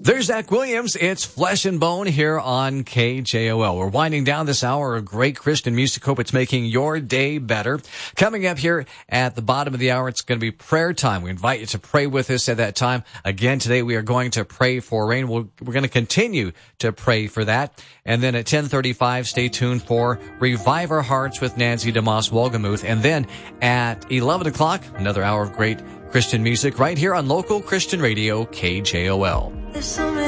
There's Zach Williams. It's Flesh and Bone here on KJOL. We're winding down this hour of great Christian music. Hope it's making your day better. Coming up here at the bottom of the hour, it's going to be prayer time. We invite you to pray with us at that time. Again, today we are going to pray for rain. We're going to continue to pray for that. And then at 10:35, stay tuned for Revive Our Hearts with Nancy DeMoss Wolgemuth. And then at 11 o'clock, another hour of great Christian music right here on local Christian radio, KJOL. There's so many